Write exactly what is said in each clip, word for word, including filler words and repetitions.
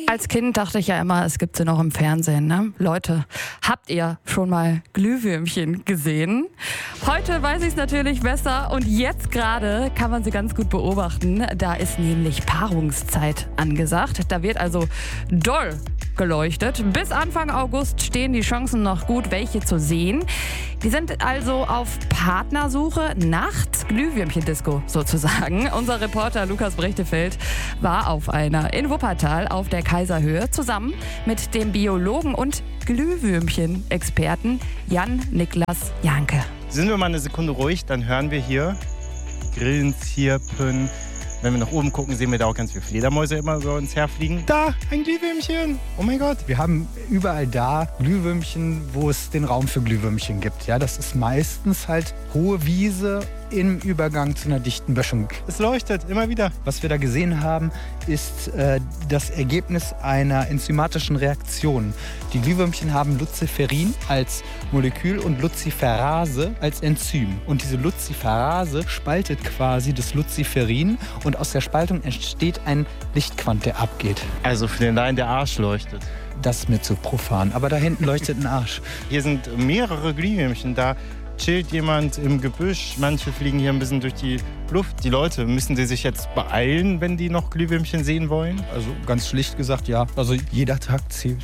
Als Kind dachte ich ja immer, es gibt sie noch im Fernsehen. Ne? Leute, habt ihr schon mal Glühwürmchen gesehen? Heute weiß ich es natürlich besser und jetzt gerade kann man sie ganz gut beobachten. Da ist nämlich Paarungszeit angesagt. Da wird also doll geleuchtet. Bis Anfang August stehen die Chancen noch gut, welche zu sehen. Die sind also auf Partnersuche, nachts Glühwürmchen-Disco sozusagen. Unser Reporter Lukas Brechtefeld war auf einer in Wuppertal auf der Kaiserhöhe zusammen mit dem Biologen und Glühwürmchen-Experten Jan-Niklas Janke. Sind wir mal eine Sekunde ruhig, dann hören wir hier Grillen, Zirpen. Wenn wir nach oben gucken, sehen wir da auch ganz viele Fledermäuse immer so ins Herfliegen. Da, ein Glühwürmchen. Oh mein Gott. Wir haben überall da Glühwürmchen, wo es den Raum für Glühwürmchen gibt. Ja, das ist meistens halt hohe Wiese im Übergang zu einer dichten Böschung. Es leuchtet immer wieder. Was wir da gesehen haben, ist äh, das Ergebnis einer enzymatischen Reaktion. Die Glühwürmchen haben Luciferin als Molekül und Luciferase als Enzym. Und diese Luciferase spaltet quasi das Luciferin und aus der Spaltung entsteht ein Lichtquant, der abgeht. Also für den Laien der Arsch leuchtet. Das ist mir zu profan, aber da hinten leuchtet ein Arsch. Hier sind mehrere Glühwürmchen, da chillt jemand im Gebüsch. Manche fliegen hier ein bisschen durch die Luft. Die Leute, müssen die sich jetzt beeilen, wenn die noch Glühwürmchen sehen wollen? Also ganz schlicht gesagt, ja. Also jeder Tag zählt.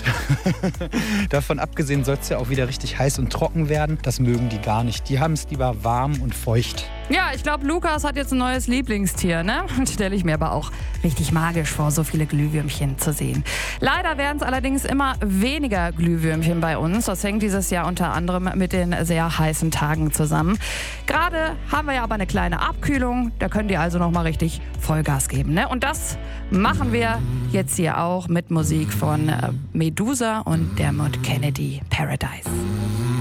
Davon abgesehen soll es ja auch wieder richtig heiß und trocken werden. Das mögen die gar nicht. Die haben es lieber warm und feucht. Ja, ich glaube, Lukas hat jetzt ein neues Lieblingstier, ne? Stelle ich mir aber auch richtig magisch vor, so viele Glühwürmchen zu sehen. Leider werden es allerdings immer weniger Glühwürmchen bei uns. Das hängt dieses Jahr unter anderem mit den sehr heißen Tagen zusammen. Gerade haben wir ja aber eine kleine Abkühlung. Da könnt ihr also noch mal richtig Vollgas geben, ne? Und das machen wir jetzt hier auch mit Musik von Medusa und Dermot Kennedy, Paradise.